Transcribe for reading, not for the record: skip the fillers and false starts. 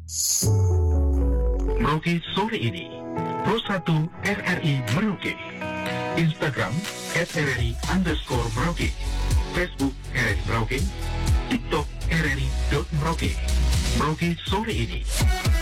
Merauke sore ini, Pro 1 RRI Merauke, Instagram @RRI_Merauke, Facebook RRI Merauke, TikTok RRI.Merauke. Merauke sore ini.